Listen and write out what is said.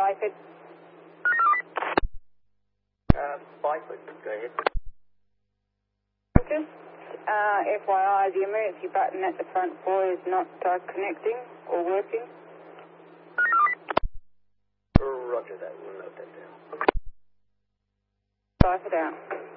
Byford. Byford, go ahead. Just FYI, the emergency button at the front door is not connecting or working. Roger that, we'll note that down. Byford out.